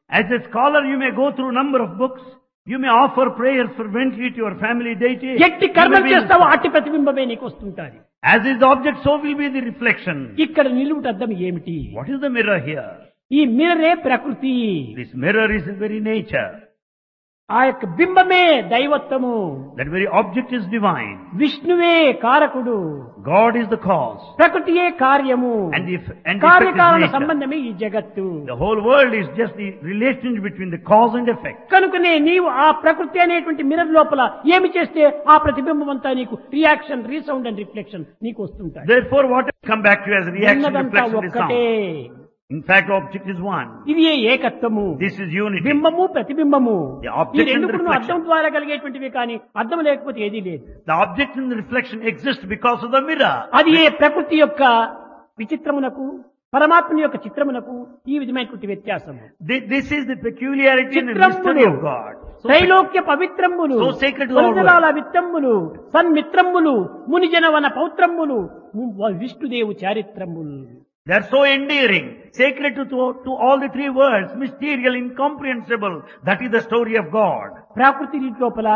As a scholar, you may go through number of books. You may offer prayers fervently to your family deity. ఎట్టి కర్మలు చేస్తావో అట్టి ప్రతిబింబమే నీకు వస్తుంటాది. As is the object, so will be the reflection. ఇక్కడ నిలువుట అద్దం ఏమిటి? What is the mirror here? ఈ మిర్రరే ప్రకృతి. This mirror is the very nature. ఆ యొక్క బింబమే దైవత్వము. That very object is divine. విష్ణువే కారకుడు. God is the cause. ప్రకృతియే కార్యము. And the effect కార్యకారణ is nature. సంబంధమే ఈ జగత్తు. The whole world is just the relationship between the cause and effect. కనుకనే నీవు ఆ ప్రకృతి అనేటువంటి మిర్రర్ లోపల ఏమి చేస్తే ఆ ప్రతిబింబం అంతా నీకు రియాక్షన్, రీసౌండ్ అండ్ రిఫ్లెక్షన్ నీకు వస్తుంటాయి. Therefore, what come back to you as reaction, ఉన్నదంతా reflection, is ఒక్కటే. sound. In fact, object is one. ఇది ఏకత్వము. This is unity. బింబము ప్రతిబింబము. The ఈ object and రెండు the కూడా reflection. అద్దం ద్వారా కలిగేటువంటివి కానీ అద్దం లేకపోతే ఏదీ లేదు. The object and the reflection exist because of the mirror. అది ఏ ప్రకృతి యొక్క విచిత్రమునకు పరమాత్మ యొక్క చిత్రమునకు ఈ విధమైనటువంటి వ్యత్యాసము. This is the peculiarity and the mystery of God. Trailokya పవిత్రములు, So sacred to all వరదలాల విత్తమ్ములు, సన్మిత్రములు, మునిజనవన పౌత్రములు, విష్ణుదేవు చారిత్రములు. They are so endearing, sacred to all the three worlds, mysterious, incomprehensible. That is the story of God. ప్రకృతి లోపల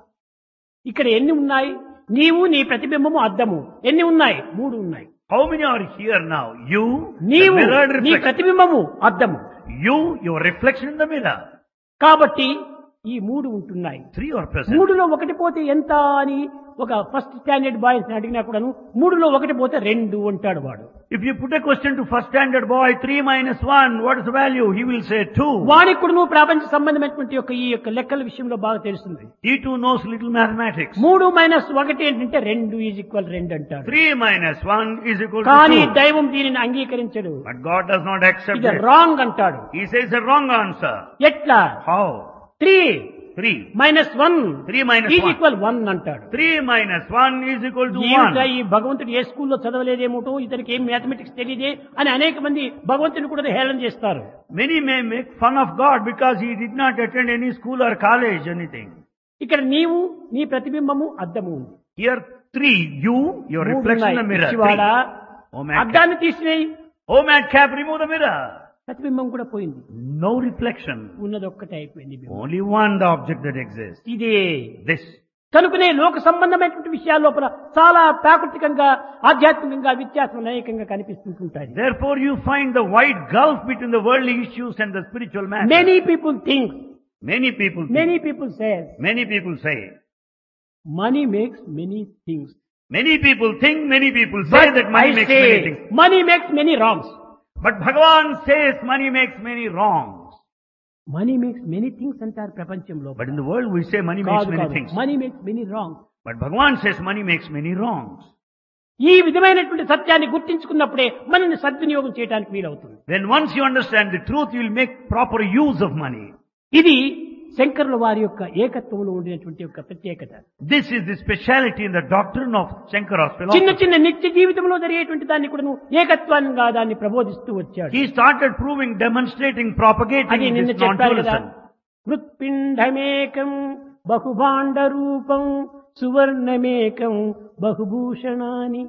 ఇక్కడ ఎన్ని ఉన్నాయి? నీవు, నీ ప్రతిబింబము, అద్దము ఎన్ని ఉన్నాయి? 3 ఉన్నాయి. How many are here now? You, నీవు, the mirrored నీ reflection. ప్రతిబింబము, అద్దము. You, your reflection in the mirror. కాబట్టి ఈ 3 ఉంటున్నాయి. 3 are present. 3లో ఒకటి పోతే ఎంత అని ఒక ఫస్ట్ స్టాండర్డ్ బాయ్స్ అడిగినా కూడాను 3లో ఒకటి పోతే 2 అంటాడు వాడు. If you put a question to first standard boy, 3 minus 1, what is the value? He will say 2. వానికి కూడా నువ్వు ప్రపంచ సంబంధమైనటువంటి ఈ యొక్క లెక్కల విషయంలో బాగా తెలుస్తుంది. He too knows little mathematics. 3 minus 1 ఏంటంటే 2 ఈజ్ ఈక్వల్ 2 అంటాడు. 3 minus 1 is equal to కానీ 2. దైవం దీనిని అంగీకరించడు. But God does not accept ఇది it. రాంగ్ అంటాడు. He says a wrong answer. ఎట్లా? How? 3 3. Minus 1 3 minus is 1. Equal 1 అంటాడు. 3 minus 1 is equal to ఏమిటా 1. ఈ భగవంతుడు ఏ స్కూల్లో చదవలేదేమోటో, ఇతనికి ఏం మ్యాథమెటిక్స్ తెలియదే అని అనేక మంది భగవంతుని కూడా హేళన చేస్తారు. Many may make fun of God because he did not attend any school or college, anything. ఇక్కడ నీవు, నీ ప్రతిబింబము, అద్దము ఉంది. Here 3, you, your reflection in the mirror. పిచ్చివాడా, 3. Oh madcap. అద్దాన్ని తీసివేయి, Oh madcap, remove the mirror. ప్రతిబింబం కూడా పోయింది. No reflection. ఉన్నది ఒక్కటే అయిపోయింది బింబం. Only one, the object that exists. ఇదే This. కనుకనే లోక సంబంధమైనటువంటి విషయాల లోపల చాలా ప్రాకృతికంగా, ఆధ్యాత్మికంగా వ్యత్యాసం అనేకంగా కనిపిస్తుంటాయి. Therefore you find the wide gulf between the worldly issues and the spiritual matters. Many people think, Many people think. Many people says, Many people say. Money makes many things. Many people think, many people say that money makes many things. Money makes many wrongs. But Bhagavan says money makes many wrongs. Money makes many things అంటారు ప్రపంచంలో. But in the world we say money makes many things. Money makes many wrongs. But Bhagavan says money makes many wrongs. ఈ విధమైనటువంటి సత్యాన్ని గుర్తించుకున్నప్పుడే మనల్ని సద్వినియోగం చేయడానికి వీలవుతుంది. Then once you understand the truth, you will make proper use of money. ఇది శంకరుల వారి యొక్క ఏకత్వంలో ఉండినటువంటి యొక్క ప్రత్యేకత. This is the speciality in the doctrine of Shankara's చిన్న philosophy. చిన్న నిత్య జీవితంలో జరిగేటువంటి దాన్ని కూడా ఏకత్వంగా దాన్ని ప్రబోధిస్తూ వచ్చాడు. He started proving, demonstrating, propagating అది నిన్న this చెప్పారు కదా, non-dualism. మృత్పిండమేకం బహుభాండ రూపం సువర్ణమేకం బహుభూషణాని.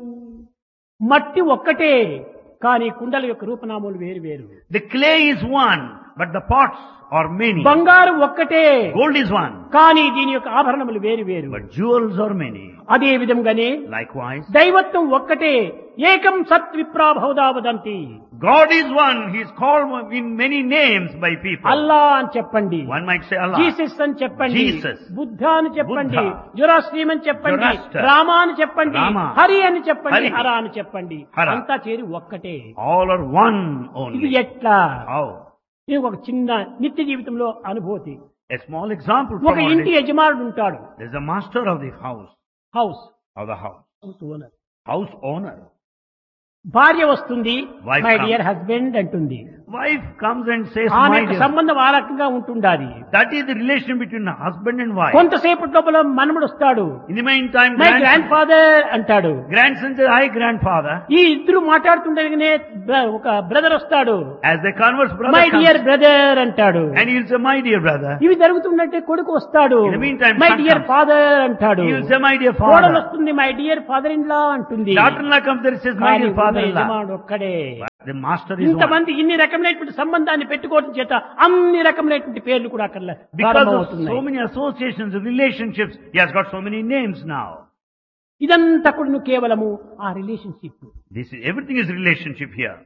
మట్టి ఒక్కటే కానీ కుండల యొక్క రూపనామాలు వేరు వేరు. The clay is one, but the pots are many. బంగారు ఒక్కటే Gold is one, కానీ దీని యొక్క ఆభరణములు వేరు వేరు. but jewels are many. అదే విధంగానే Likewise, దైవత్వం ఒక్కటే, ఏకం సత్ విప్రా Bahuda వదంతి. God is one. He is called in many names by people. అల్లా అని చెప్పండి, One might say Allah. Jesus అని చెప్పండి, Jesus. బుద్ధ అని చెప్పండి, Buddha. జొరాస్ట్రీయం అని చెప్పండి, Zoroaster. రామ అని చెప్పండి, Rama. హరి అని చెప్పండి, Hari. హర అని చెప్పండి. Hara. అంతా చేరి ఒక్కటే. All are one ఇది only. ఎట్లా? How? ఇది ఒక చిన్న నిత్య జీవితంలో అనుభూతి. A small example ఒక from our ఇంటి day. యజమానుడు ఉంటాడు. There is a master of the house. House Of the house. Owner. House owner. భార్య వస్తుంది, Wife my comes. Dear husband అంటుంది. Wife comes and says, ఆమె my యొక్క dear. సంబంధం ఆ రకంగా ఉంటుండాలి. That is the relation between husband and wife. కొంతసేపటి లోపల మనముడు వస్తాడు, In the meantime, my grand father అంటాడు. grandson says, hi grandfather. ఈ ఇద్దరు మాట్లాడుతుండగానే ఒక బ్రదర్ వస్తాడు, As they converse, brother my comes. Dear brother అంటాడు. And he will say, my dear brother. ఇవి జరుగుతుందంటే కొడుకు వస్తాడు, In the meantime, my son dear comes. Father అంటాడు. He will say, my dear కోడలు father. వస్తుంది, my dear father in law అంటుంది. Daughter-in-law comes there and says, my కానీ dear father. father-in-law. యజమానుడు ఒక్కడే. The master is one. ఇంతమంది ఇన్ని రకమైనటువంటి సంబంధాన్ని పెట్టుకోవడం చేత అన్ని రకమైనటువంటి పేర్లు కూడా అక్కడ Because of ప్రారంభమవుతున్నాయి. so many associations, relationships, he has got so many names now. ఇదంతా కూడా కేవలము ఆ relationship. Everything is relationship here.